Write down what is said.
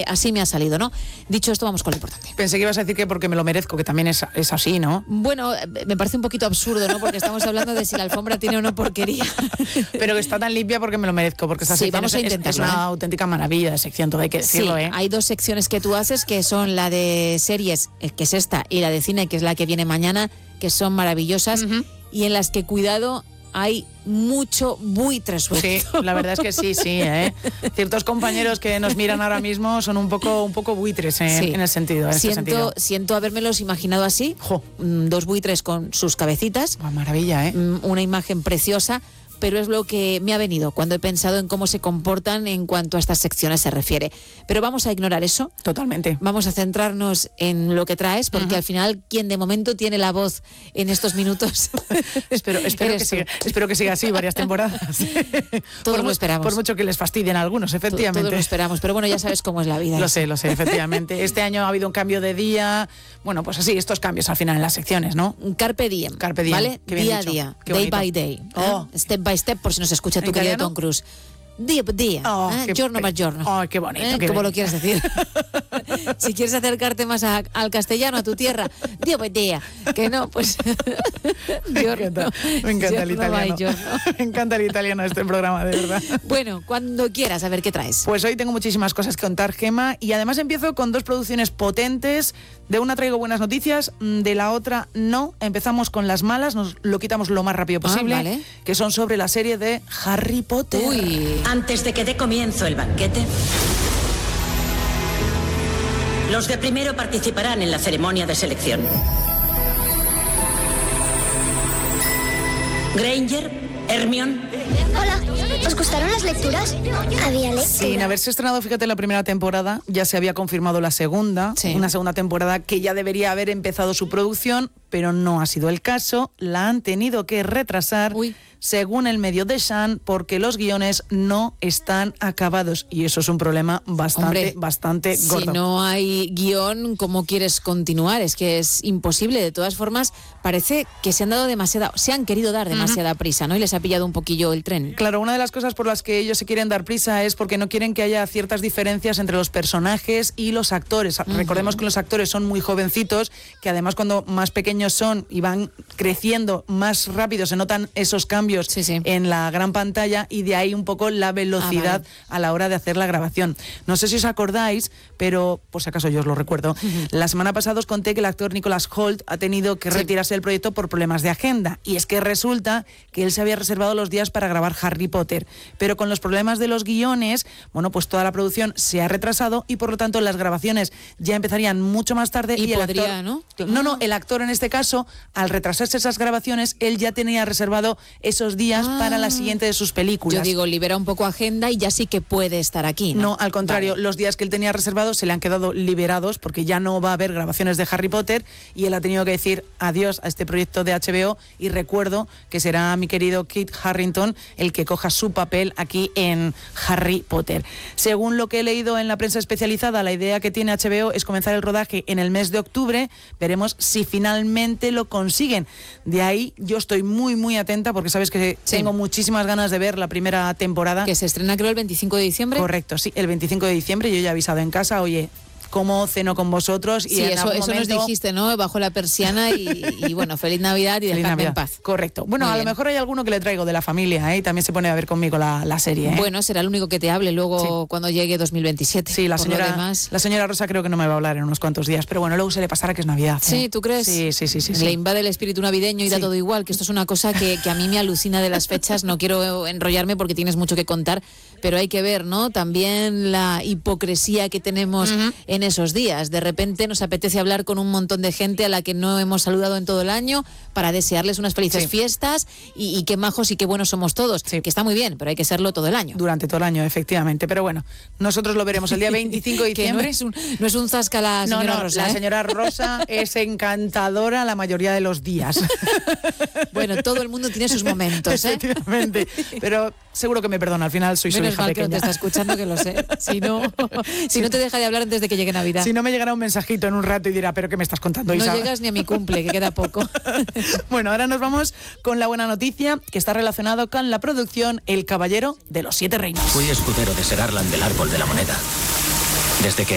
así me ha salido, ¿no? Dicho esto, vamos con lo importante. Pensé que ibas a decir que porque me lo merezco, que también es así, ¿no? Bueno, me parece un poquito absurdo, ¿no? Porque estamos hablando de si la alfombra tiene o no porquería. Pero que está tan limpia porque me lo merezco, porque esta sección vamos a intentarlo, es una auténtica maravilla de sección, todo hay que decirlo, Sí, hay 2 secciones que tú haces, que son la de series, que es esta, y la de cine, que es la que viene mañana, que son maravillosas, y en las que, cuidado, hay mucho buitre suelto. Sí, la verdad es que sí, Ciertos compañeros que nos miran ahora mismo son un poco buitres en el sentido. Siento habérmelos imaginado así. 2 buitres con sus cabecitas. Maravilla, Una imagen preciosa. Pero es lo que me ha venido cuando he pensado en cómo se comportan en cuanto a estas secciones se refiere. Pero vamos a ignorar eso. Totalmente. Vamos a centrarnos en lo que traes, porque al final, quien de momento tiene la voz en estos minutos... espero que siga así varias temporadas. Todos lo esperamos. Por mucho que les fastidien a algunos, efectivamente. Todos lo esperamos, pero bueno, ya sabes cómo es la vida. Lo sé, efectivamente. Este año ha habido un cambio de día. Bueno, pues así, estos cambios al final en las secciones, ¿no? Carpe diem. ¿Vale? Día a día. Day by day. Step by step, por si nos escucha tu querido Tom Cruise. Día por día, giorno más giorno. Qué bonito. ¿Cómo lo quieres decir? Si quieres acercarte más al castellano, a tu tierra, día por día. Que no, pues... Me encanta el italiano. Me encanta el italiano de este programa, de verdad. Bueno, cuando quieras, a ver qué traes. Pues hoy tengo muchísimas cosas que contar, Gema, y además empiezo con 2 producciones potentes. De una traigo buenas noticias, de la otra no. Empezamos con las malas, nos lo quitamos lo más rápido posible, vale. Que son sobre la serie de Harry Potter. Antes de que dé comienzo el banquete, los de primero participarán en la ceremonia de selección. Granger, Hermione. Hola, ¿os gustaron las lecturas? Había lecturas. Sin haberse estrenado, fíjate, la primera temporada, ya se había confirmado la segunda, una segunda temporada que ya debería haber empezado su producción, pero no ha sido el caso. La han tenido que retrasar, según el medio The Sun, porque los guiones no están acabados. Y eso es un problema bastante gordo. Si no hay guión, ¿cómo quieres continuar? Es que es imposible. De todas formas, parece que se han querido dar demasiada prisa, ¿no? Y les ha pillado un poquillo el tren. Claro, una de las cosas por las que ellos se quieren dar prisa es porque no quieren que haya ciertas diferencias entre los personajes y los actores. Recordemos que los actores son muy jovencitos, que además cuando más pequeños son y van creciendo más rápido, se notan esos cambios en la gran pantalla, y de ahí un poco la velocidad a la hora de hacer la grabación. No sé si os acordáis, pero por si acaso yo os lo recuerdo. La semana pasada os conté que el actor Nicholas Hoult ha tenido que retirarse del proyecto por problemas de agenda, y es que resulta que él se había reservado los días para grabar Harry Potter, pero con los problemas de los guiones, bueno, pues toda la producción se ha retrasado y por lo tanto las grabaciones ya empezarían mucho más tarde. Y el podría, actor, ¿no? el actor en este caso, al retrasarse esas grabaciones, él ya tenía reservado esos días para la siguiente de sus películas. Yo digo, libera un poco agenda y ya sí que puede estar aquí, ¿no? No, al contrario, los días que él tenía reservados se le han quedado liberados porque ya no va a haber grabaciones de Harry Potter, y él ha tenido que decir adiós a este proyecto de HBO, y recuerdo que será mi querido Kit Harington el que coja su papel aquí en Harry Potter. Según lo que he leído en la prensa especializada, la idea que tiene HBO es comenzar el rodaje en el mes de octubre. Veremos si finalmente lo consiguen. De ahí yo estoy muy atenta, porque sabes que tengo muchísimas ganas de ver la primera temporada. Que se estrena, creo, el 25 de diciembre. Correcto, sí, el 25 de diciembre. Yo ya he avisado en casa, oye, ¿cómo ceno con vosotros? Y eso nos dijiste, ¿no? Bajo la persiana y bueno, feliz Navidad y dejadme en paz. Correcto. Bueno, a lo mejor hay alguno que le traigo de la familia, y también se pone a ver conmigo la serie. Bueno, será el único que te hable luego cuando llegue 2027. Sí, la señora Rosa creo que no me va a hablar en unos cuantos días, pero bueno, luego se le pasará que es Navidad. Sí, ¿tú crees? Sí. Le invade el espíritu navideño y da todo igual, que esto es una cosa que a mí me alucina de las fechas. No quiero enrollarme porque tienes mucho que contar, pero hay que ver, ¿no? También la hipocresía que tenemos en esos días. De repente nos apetece hablar con un montón de gente a la que no hemos saludado en todo el año para desearles unas felices fiestas y qué majos y qué buenos somos todos. Que está muy bien, pero hay que serlo todo el año. Durante todo el año, efectivamente. Pero bueno, nosotros lo veremos el día 25 de diciembre. no es un zasca la señora Rosa. La señora Rosa es encantadora la mayoría de los días. Bueno, todo el mundo tiene sus momentos, Efectivamente. Pero seguro que me perdona, al final soy su hija pequeña. Que no te está escuchando, que lo sé. Si no te deja de hablar antes de que llegue Navidad. Si no, me llegará un mensajito en un rato y dirá, ¿pero qué me estás contando, Isa? No llegas ni a mi cumple, que queda poco. Bueno, ahora nos vamos con la buena noticia, que está relacionado con la producción El Caballero de los Siete Reinos. Fui escudero de Sir Arlan del Árbol de la Moneda. Desde que